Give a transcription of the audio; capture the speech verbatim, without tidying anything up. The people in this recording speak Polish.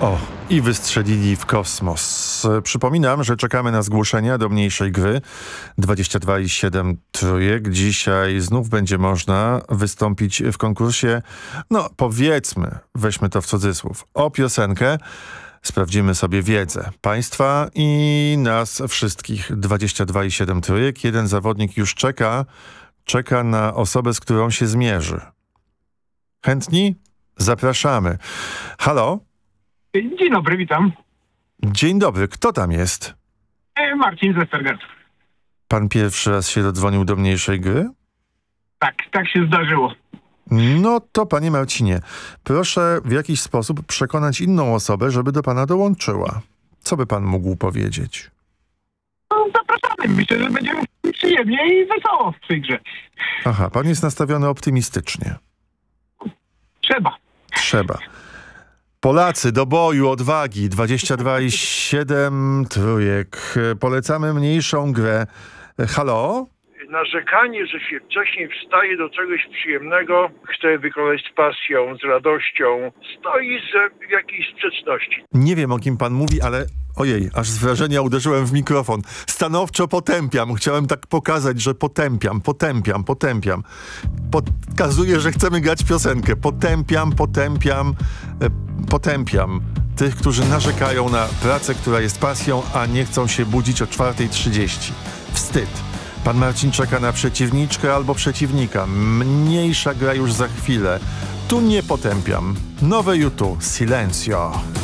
O, i wystrzelili w kosmos. Przypominam, że czekamy na zgłoszenia do mniejszej gry dwadzieścia dwa i siedem trójek. Dzisiaj znów będzie można wystąpić w konkursie, no powiedzmy, weźmy to w cudzysłów, o piosenkę. Sprawdzimy sobie wiedzę państwa i nas wszystkich. dwadzieścia dwa i siedem trójek. Jeden zawodnik już czeka, czeka na osobę, z którą się zmierzy. Chętni? Zapraszamy. Halo? Dzień dobry, witam. Dzień dobry. Kto tam jest? E, Marcin ze Stargardu. Pan pierwszy raz się dodzwonił do mniejszej gry? Tak, tak się zdarzyło. No to panie Marcinie, proszę w jakiś sposób przekonać inną osobę, żeby do pana dołączyła. Co by pan mógł powiedzieć? No, zapraszamy. Myślę, że będzie przyjemnie i wesoło w tej grze. Aha, pan jest nastawiony optymistycznie. Trzeba. Trzeba. Polacy, do boju, odwagi, dwadzieścia dwa i siedem trójek. Polecamy mniejszą grę. Halo? Narzekanie, że się wcześniej wstaje do czegoś przyjemnego, chce wykonać z pasją, z radością, stoi z jakiejś sprzeczności. Nie wiem, o kim pan mówi, ale ojej, aż z wrażenia uderzyłem w mikrofon. Stanowczo potępiam. Chciałem tak pokazać, że potępiam, potępiam, potępiam. Pokazuję, że chcemy grać piosenkę. Potępiam, potępiam, e, potępiam tych, którzy narzekają na pracę, która jest pasją, a nie chcą się budzić o czwarta trzydzieści. Wstyd. Pan Marcin czeka na przeciwniczkę albo przeciwnika. Mniejsza gra już za chwilę. Tu nie potępiam. Nowe YouTube. Silencio.